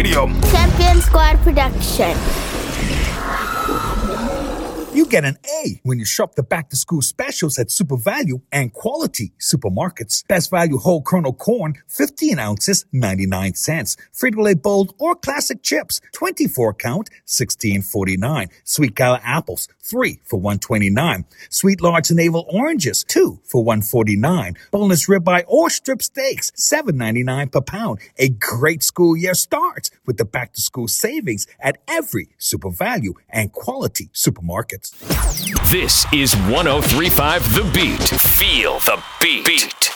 Champion Squad production. You get an A when you shop the back-to-school specials at Super Value and Quality Supermarkets. Best value whole kernel corn, 15 ounces, 99 cents. Frito-Lay Bold or Classic chips, 24 count, $16.49. Sweet Gala apples, 3 for $1.29. Sweet large navel oranges, 2 for $1.49. Boneless ribeye or strip steaks, $7.99 per pound. A great school year starts with the back-to-school savings at every Super Value and Quality Supermarkets. This is 103.5 The Beat. Feel the beat.